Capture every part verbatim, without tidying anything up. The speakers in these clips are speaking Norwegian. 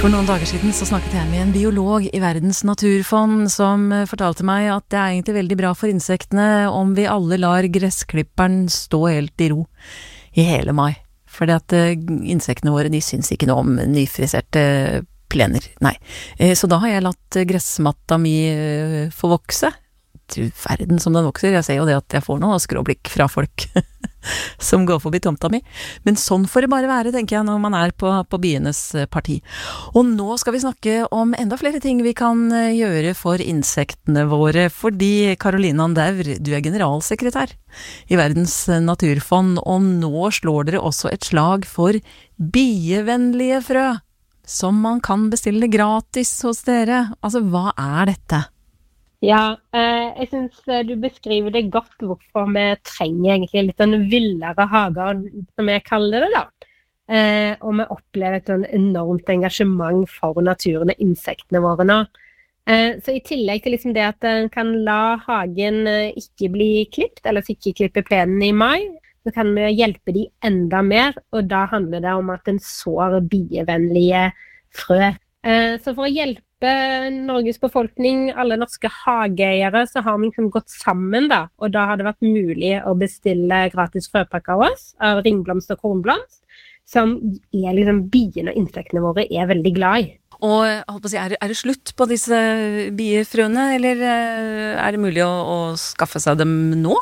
For noen dager siden så snakket jeg med en biolog i Verdens naturfond som fortalte meg at det er egentlig veldig bra for insektene om vi alle lar gressklipperen stå helt i ro i hele mai. Fordi at insektene våre, de syns ikke noe om nyfriserte plener, nei. Så da har jeg latt gressmatta mi få vokse. Til verden som den vokser. Jeg ser jo det at jeg får noe skråblikk fra folk som går forbi tomta mi. Men sånn får det bare være, tenker jeg, når man er på, på bienes parti. Og nå skal vi snakke om enda flere ting vi kan gjøre for insektene våre, fordi Caroline Andaur, du er generalsekretær i Verdens naturfond, og nå slår dere også et slag for bievennlige frø, som man kan bestille gratis hos dere. Altså, hva er dette? Ja, eh, jeg synes du beskriver det godt hvorfor vi trenger egentlig litt en villere hager, som jeg kaller det da. Eh, og vi opplever et sånn enormt engasjement for naturen og insektene våre nå. Eh, så i tillegg til liksom det at en kan la hagen ikke bli klippet, eller ikke klippe plenen i mai, så kan vi hjelpe de enda mer, og da handler det om at en sår bievennlige frø. Eh, så for å hjelpe Norges befolkning, alle norske hageeiere, så har vi liksom gått sammen da, og da har det vært mulig å bestille gratis frøpakker av oss, av ringblomst og kornblomst, som er liksom biene og insektene våre er veldig glad i. Og holdt på å si, er, er det slutt på disse biefrøene, eller er det mulig å, å skaffe seg dem nå?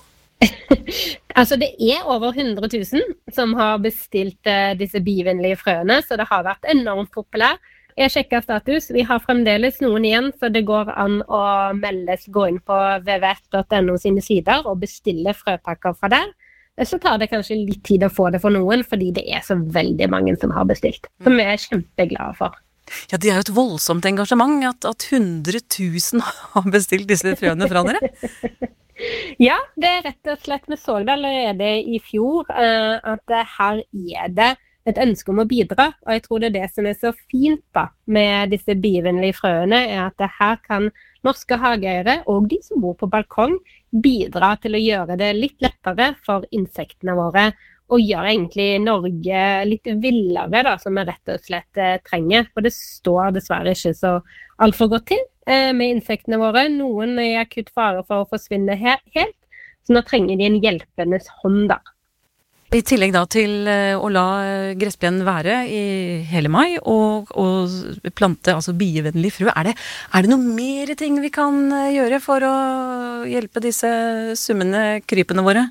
Altså det er over hundre tusen som har bestilt uh, disse bievennlige frøene, så det har vært enormt populært. Jeg sjekker status, vi har fremdeles noen igjen, så det går an å meldes, gå inn på w w w punktum no sine sider og bestille frøpakker fra der. Så tar det kanskje litt tid å få det for noen, fordi det er så veldig mange som har bestilt, som vi er kjempeglade for. Ja, det er jo et voldsomt engasjement at, at hundre tusen har bestilt disse frøene fra dere. Ja, det er rett og slett, vi så det allerede i fjor, at her er det et ønske om å bidra, og jeg tror det er det som er så fint da, med disse bievennlige frøene, er at det her kan norske hageeiere og de som bor på balkong bidra til å gjøre det litt lettere for insektene våre, og gjøre egentlig Norge litt villere da, som vi rett og slett eh, trenger, for det står dessverre ikke så alt for godt til eh, med insektene våre. Noen er i akutt fare for å forsvinne he- helt, så nå trenger de en hjelpendes hånd da. I tillegg da til å la gressplenen være i hele mai og, og plante altså bievennlig frø, er det, er det noe mer ting vi kan gjøre for å hjelpe disse summende krypene våre?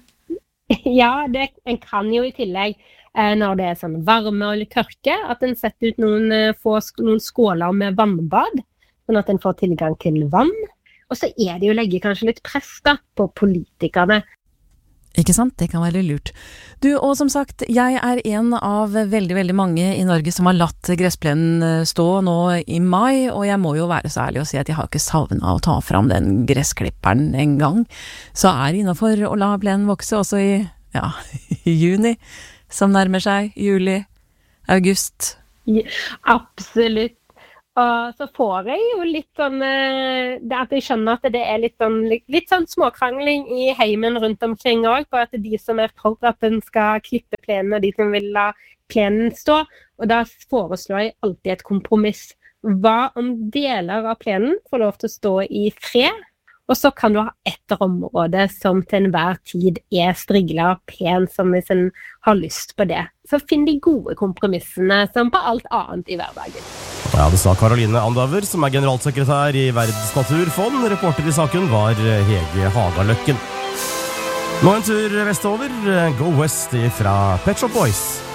Ja, det, en kan jo i tillegg, når det er sånn varme og tørke, at en setter ut noen, få, noen skåler med vannbad, sånn at en får tilgang til vann. Og så er det jo å legge kanskje litt press da, på politikerne. Ikke sant? Det kan være lurt. Du, og som sagt, jeg er en av veldig, veldig mange i Norge som har latt gressplenen stå nå i mai, og jeg må jo være så ærlig å si at jeg har ikke savnet å ta fram den gressklipperen en gang. Så er det innenfor å la plenen vokse også i, ja, i juni, som nærmer seg, juli, august. Ja, absolutt. Og så får jeg jo litt sånn, det at jeg skjønner at det er litt sånn, litt sånn småkrangling i heimen rundt omkring også, på at de som er for at den skal klippe plenen, og de som vil la plenen stå, og da foreslår jeg alltid et kompromiss. Hva om deler av plenen får lov til å stå i fred, og så kan du ha et område som til enhver tid er striglet og pen, som hvis en har lyst på det. Så finn de gode kompromissene som på alt annet i hverdagen. Ja, det sa Caroline Andaur, som er generalsekretær i Verdens naturfond. Reporter i saken var Hege Hagaløkken. Nå en tur vestover. Go West fra Pet Shop Boys.